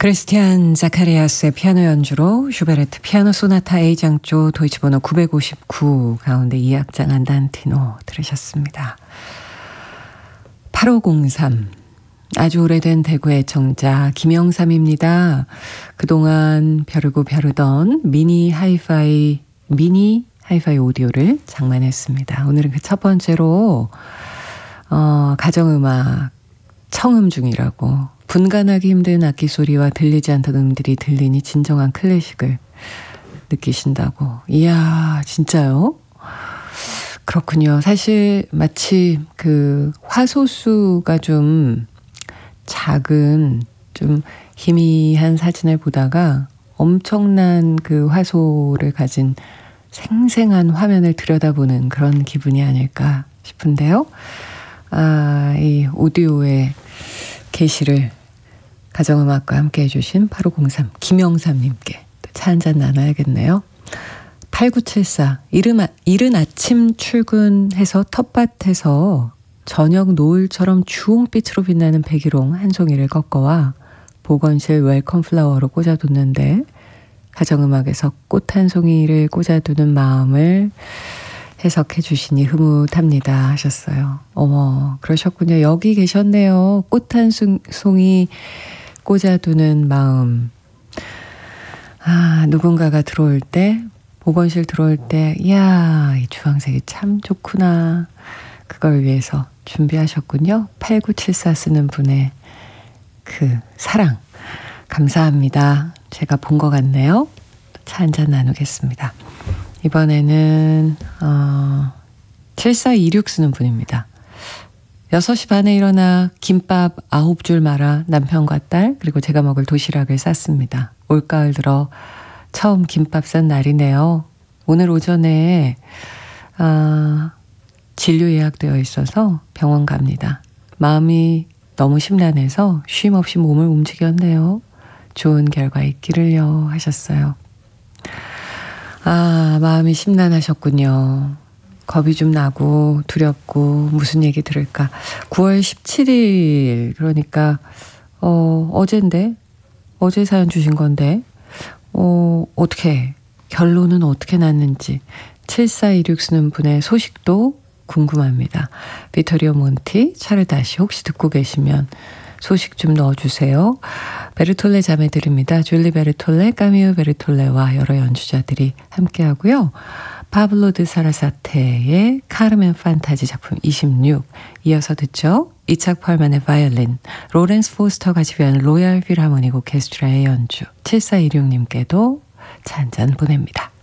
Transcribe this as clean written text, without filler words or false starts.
크리스티안 자카리아스의 피아노 연주로 슈베르트 피아노 소나타 A장조 도이치번호 959 가운데 2악장 안단티노 들으셨습니다. 8503 아주 오래된 대구의 정자 김영삼입니다. 그동안 벼르고 벼르던 미니 하이파이 오디오를 장만했습니다. 오늘은 그 첫 번째로 가정음악 청음 중이라고 분간하기 힘든 악기 소리와 들리지 않던 음들이 들리니 진정한 클래식을 느끼신다고. 이야, 진짜요? 그렇군요. 사실 마치 그 화소수가 좀 작은 좀 희미한 사진을 보다가 엄청난 그 화소를 가진 생생한 화면을 들여다보는 그런 기분이 아닐까 싶은데요. 이 오디오의 계시를 가정음악과 함께 해주신 8503 김영삼님께 차 한잔 나눠야겠네요. 8974 이른 아침 출근해서 텃밭에서 저녁 노을처럼 주홍빛으로 빛나는 백일홍 한 송이를 꺾어와 보건실 웰컴 플라워로 꽂아뒀는데 가정음악에서 꽃 한 송이를 꽂아두는 마음을 해석해 주시니 흐뭇합니다 하셨어요. 어머, 그러셨군요. 여기 계셨네요. 꽃 한 송이 꽂아두는 마음. 누군가가 들어올 때, 보건실 들어올 때, 이야, 이 주황색이 참 좋구나. 그걸 위해서 준비하셨군요. 8974 쓰는 분의 그 사랑. 감사합니다. 제가 본 것 같네요. 차 한잔 나누겠습니다. 이번에는 7426 쓰는 분입니다. 6시 반에 일어나 김밥 9줄 말아 남편과 딸 그리고 제가 먹을 도시락을 쌌습니다. 올가을 들어 처음 김밥 싼 날이네요. 오늘 오전에 진료 예약되어 있어서 병원 갑니다. 마음이 너무 심란해서 쉼 없이 몸을 움직였네요. 좋은 결과 있기를요 하셨어요. 마음이 심란하셨군요. 겁이 좀 나고 두렵고 무슨 얘기 들을까. 9월 17일 그러니까 어젠데 어제 사연 주신 건데 어떻게 결론은 어떻게 났는지 7426 쓰는 분의 소식도 궁금합니다. 비토리오 몬티 차르다시 혹시 듣고 계시면 소식 좀 넣어주세요. 베르톨레 자매들입니다. 줄리 베르톨레, 까미우 베르톨레와 여러 연주자들이 함께하고요. 파블로 드 사라사테의 카르멘 판타지 작품 26 이어서 듣죠. 이착 펄만의 바이올린, 로렌스 포스터가 지배하는 로얄 필하모닉 오케스트라의 연주 7426님께도 차 한잔 보냅니다.